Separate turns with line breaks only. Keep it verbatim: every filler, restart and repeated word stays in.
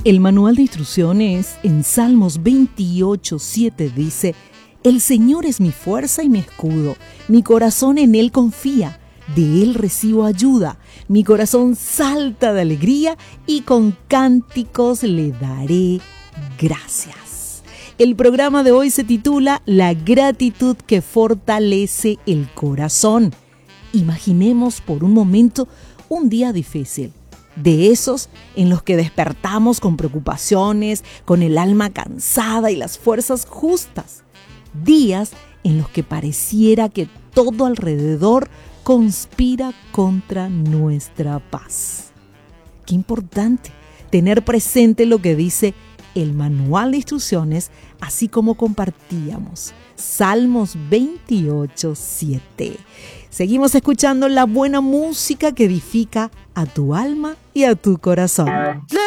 El manual de instrucciones en Salmos veintiocho, siete dice: El Señor es mi fuerza y mi escudo, mi corazón en Él confía, de Él recibo ayuda, mi corazón salta de alegría y con cánticos le daré gracias. El programa de hoy se titula La gratitud que fortalece el corazón. Imaginemos por un momento un día difícil, de esos en los que despertamos con preocupaciones, con el alma cansada y las fuerzas justas. Días en los que pareciera que todo alrededor conspira contra nuestra paz. Qué importante tener presente lo que dice el manual de instrucciones, así como compartíamos Salmos veintiocho, siete. Seguimos escuchando la buena música que edifica a tu alma y a tu corazón.